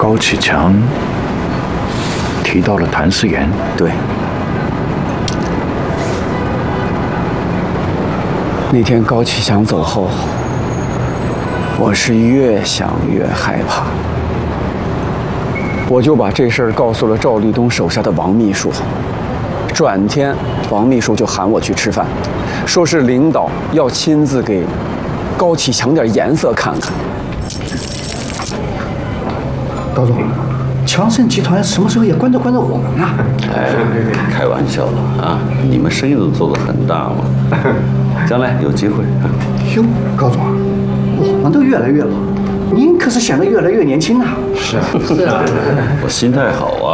高启强提到了谭思妍。 对。那天高启强走后，我是越想越害怕，我就把这事儿告诉了赵立东手下的王秘书。转天，王秘书就喊我去吃饭，说是领导要亲自给高启强点颜色看看。 高总，强盛集团什么时候也关照我们啊？ 哎，开玩笑了啊！你们生意都做得很大嘛，将来有机会。 哟，高总，我们都越来越老，您可是显得越来越年轻啊！ 是啊，我心态好啊。